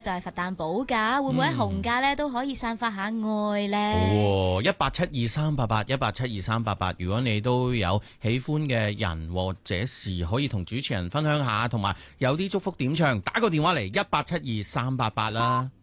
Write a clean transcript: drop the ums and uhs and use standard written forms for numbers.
就係佛誕補假，會唔會喺紅假咧都可以散發下愛咧？ 好喎，1872388，1872388，如果你都有喜歡嘅人或者事，可以同主持人分享下，同埋有啲祝福點唱，打個電話嚟1872388啦。